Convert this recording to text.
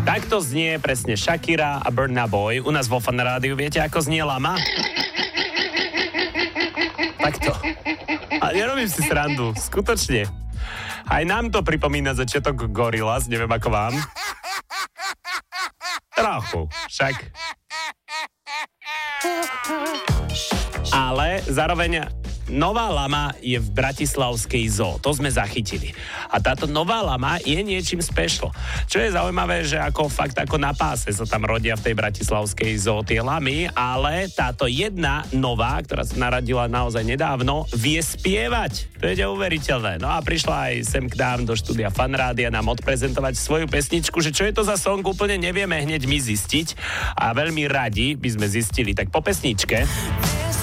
Takto znie presne Shakira a Burna Boy. U nás vo Fan Rádiu viete, ako znie lama? Takto. A nerobím si srandu, skutočne. Aj nám to pripomína začiatok Gorillaz, neviem ako vám. Trochu, však. Ale zároveň nová lama je v bratislavskej zoo. To sme zachytili. A táto nová lama je niečím special. Čo je zaujímavé, že ako na páse sa tam rodia v tej bratislavskej zoo tie lamy, ale táto jedna nová, ktorá sa narodila naozaj nedávno, vie spievať. To je neuveriteľné. No a prišla aj sem k nám do štúdia Fan Rádia nám odprezentovať svoju pesničku, že čo je to za song, úplne nevieme hneď my zistiť a veľmi radi by sme zistili. Tak po pesničke